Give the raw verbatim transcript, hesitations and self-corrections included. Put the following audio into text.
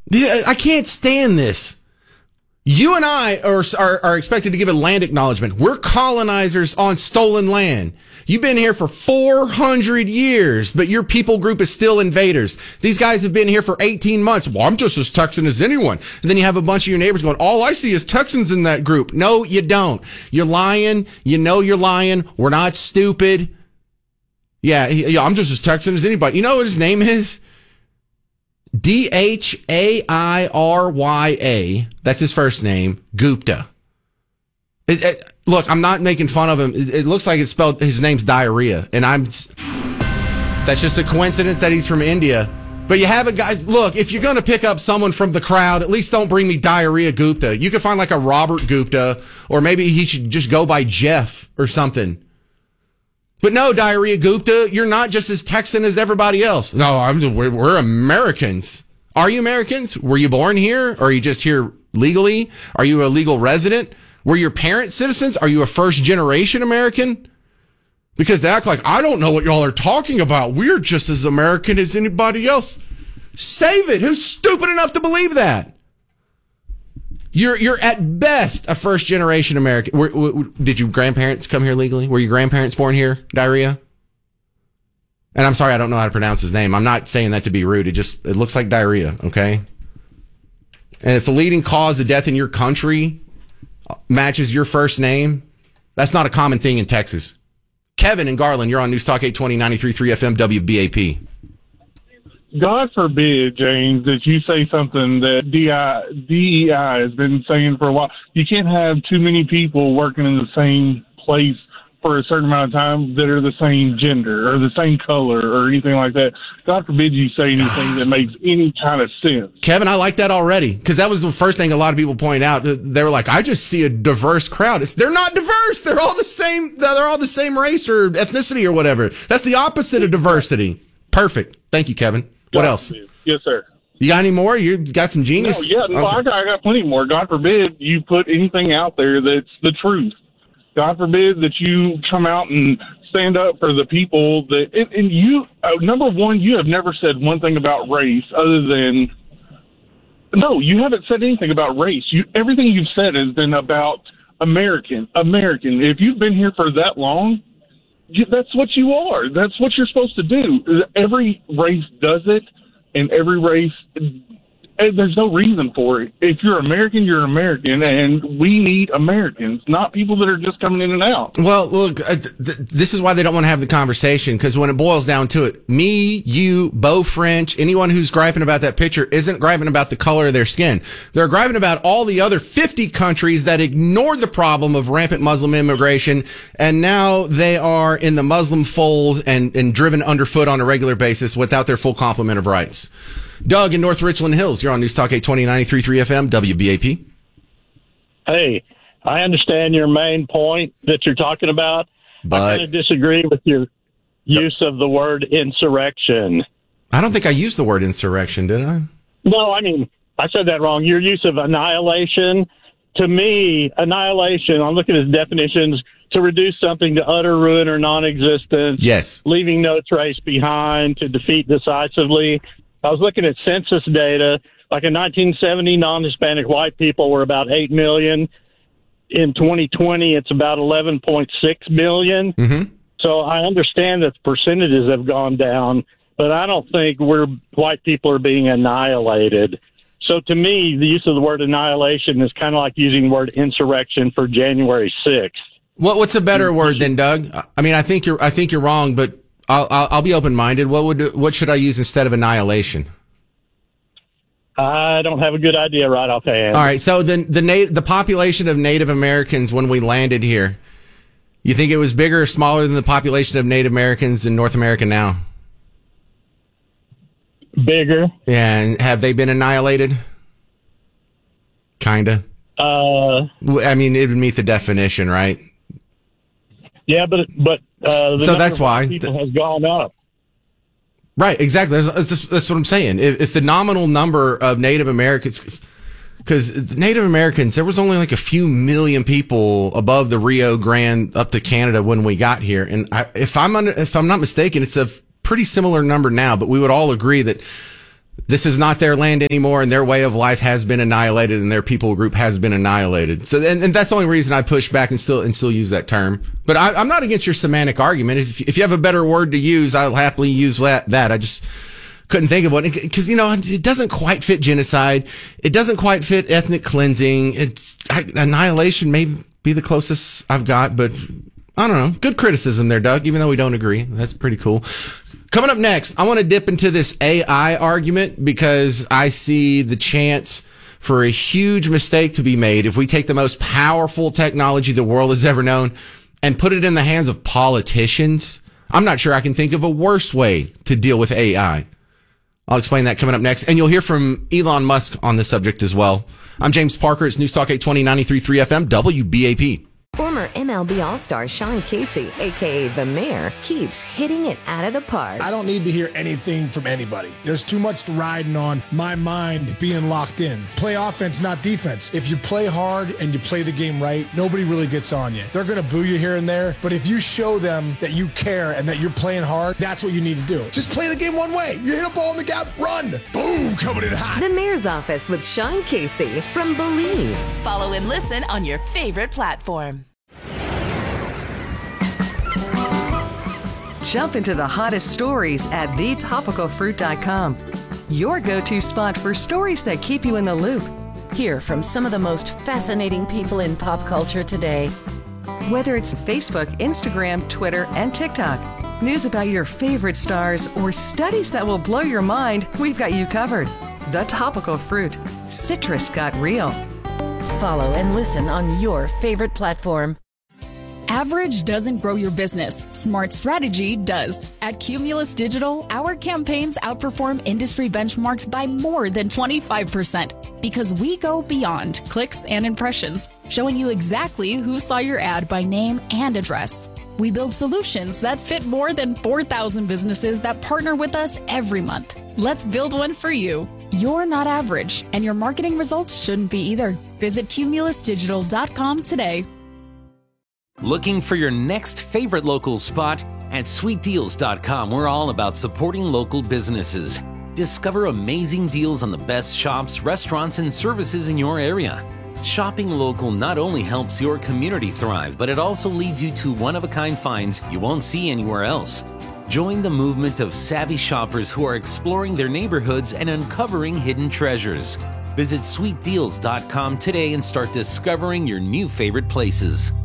I can't stand this. You and I are, are, are expected to give a land acknowledgement. We're colonizers on stolen land. You've been here for four hundred years, but your people group is still invaders. These guys have been here for eighteen months. Well, I'm just as Texan as anyone. And then you have a bunch of your neighbors going, all I see is Texans in that group. No, you don't. You're lying. You know you're lying. We're not stupid. Yeah, yeah, I'm just as Texan as anybody. You know what his name is? D H A I R Y A. That's his first name. Gupta. It, it, look, I'm not making fun of him. It, it looks like it's spelled, his name's diarrhea. And I'm, that's just a coincidence that he's from India. But you have a guy, look, if you're going to pick up someone from the crowd, at least don't bring me Diarrhea Gupta. You could find like a Robert Gupta, or maybe he should just go by Jeff or something. But no, Diarrhea Gupta, you're not just as Texan as everybody else. No, I'm. We're, we're Americans. Are you Americans? Were you born here? Or are you just here legally? Are you a legal resident? Were your parents citizens? Are you a first-generation American? Because they act like, I don't know what y'all are talking about. We're just as American as anybody else. Save it. Who's stupid enough to believe that? You're you're at best a first generation American. Were, were, did your grandparents come here legally? Were your grandparents born here? Diarrhea? And I'm sorry, I don't know how to pronounce his name. I'm not saying that to be rude. It just it looks like diarrhea. Okay. And if the leading cause of death in your country matches your first name, that's not a common thing in Texas. Kevin in Garland, you're on News Talk eight twenty, ninety-three point three F M W B A P. God forbid, James, that you say something that D E I has been saying for a while. You can't have too many people working in the same place for a certain amount of time that are the same gender or the same color or anything like that. God forbid you say anything that makes any kind of sense. Kevin, I like that already, because that was the first thing a lot of people point out. They were like, I just see a diverse crowd. It's, they're not diverse. They're all the same. They're all the same race or ethnicity or whatever. That's the opposite of diversity. Perfect. Thank you, Kevin. What God else? forbid. Yes, sir. You got any more? You got some genius? No, yeah, no, okay. I, got, I got plenty more. God forbid you put anything out there that's the truth. God forbid that you come out and stand up for the people that, and, and you, uh, number one, you have never said one thing about race other than, no, you haven't said anything about race. You, everything you've said has been about American, American. If you've been here for that long, you, that's what you are. That's what you're supposed to do. Every race does it, and every race, and there's no reason for it. If you're American, you're American, and we need Americans, not people that are just coming in and out. Well, look, uh, th- th- this is why they don't want to have the conversation, because when it boils down to it, me, you, Beau French, anyone who's griping about that picture isn't griping about the color of their skin. They're griping about all the other fifty countries that ignored the problem of rampant Muslim immigration, and now they are in the Muslim fold and, and driven underfoot on a regular basis without their full complement of rights. Doug in North Richland Hills, you're on News Talk eight twenty, ninety-three point three F M, W B A P. Hey, I understand your main point that you're talking about. But I kind of disagree with your use of the word insurrection. I don't think I used the word insurrection, did I? No, I mean, I said that wrong. Your use of annihilation, to me, annihilation, I'm looking at definitions, to reduce something to utter ruin or non-existence. Yes. Leaving no trace behind, to defeat decisively. I was looking at census data. Like in nineteen seventy, non-Hispanic white people were about eight million. In twenty twenty, it's about eleven point six million. Mm-hmm. So I understand that the percentages have gone down, but I don't think we're white people are being annihilated. So to me, the use of the word annihilation is kind of like using the word insurrection for January sixth. What, what's a better word than Doug? I mean, I think you're I think you're wrong, but I'll, I'll, I'll be open-minded. What would what should I use instead of annihilation? I don't have a good idea right offhand. All right, so the the nat- the population of Native Americans when we landed here, you think it was bigger or smaller than the population of Native Americans in North America now? Bigger. Yeah, and have they been annihilated? Kinda. Uh, I mean, it would meet the definition, right? Yeah, but but uh, the so number that's of why people has gone up. Right, exactly. That's, that's, that's what I'm saying. If, if the nominal number of Native Americans, because Native Americans, there was only like a few million people above the Rio Grande up to Canada when we got here, and I, if I'm under, if I'm not mistaken, it's a pretty similar number now. But we would all agree that This is not their land anymore, and their way of life has been annihilated, and their people group has been annihilated. So, and, and that's the only reason I push back and still and still use that term. But I, I'm not against your semantic argument. If, if you have a better word to use, I'll happily use that. that. I just couldn't think of one because, you know, it doesn't quite fit genocide. It doesn't quite fit ethnic cleansing. It's I, annihilation may be the closest I've got, but I don't know. Good criticism there, Doug, even though we don't agree. That's pretty cool. Coming up next, I want to dip into this A I argument because I see the chance for a huge mistake to be made if we take the most powerful technology the world has ever known and put it in the hands of politicians. I'm not sure I can think of a worse way to deal with A I. I'll explain that coming up next. And you'll hear from Elon Musk on this subject as well. I'm James Parker. It's News Talk eight twenty, ninety-three point three F M, W B A P. Former M L B All-Star Sean Casey, a k a. The Mayor, keeps hitting it out of the park. I don't need to hear anything from anybody. There's too much riding on my mind being locked in. Play offense, not defense. If you play hard and you play the game right, nobody really gets on you. They're going to boo you here and there, but if you show them that you care and that you're playing hard, that's what you need to do. Just play the game one way. You hit a ball in the gap, run. Boom, coming in hot. The Mayor's Office with Sean Casey from Believe. Follow and listen on your favorite platform. Jump into the hottest stories at the topical fruit dot com. Your go-to spot for stories that keep you in the loop. Hear from some of the most fascinating people in pop culture today. Whether it's Facebook, Instagram, Twitter, and TikTok, news about your favorite stars, or studies that will blow your mind, we've got you covered. The Topical Fruit. Citrus got real. Follow and listen on your favorite platform. Average doesn't grow your business. Smart strategy does. At Cumulus Digital, our campaigns outperform industry benchmarks by more than twenty-five percent because we go beyond clicks and impressions, showing you exactly who saw your ad by name and address. We build solutions that fit more than four thousand businesses that partner with us every month. Let's build one for you. You're not average, and your marketing results shouldn't be either. Visit cumulus digital dot com today. Looking for your next favorite local spot? At sweet deals dot com, we're all about supporting local businesses. Discover amazing deals on the best shops, restaurants, and services in your area. Shopping local not only helps your community thrive, but it also leads you to one-of-a-kind finds you won't see anywhere else. Join the movement of savvy shoppers who are exploring their neighborhoods and uncovering hidden treasures. Visit sweet deals dot com today and start discovering your new favorite places.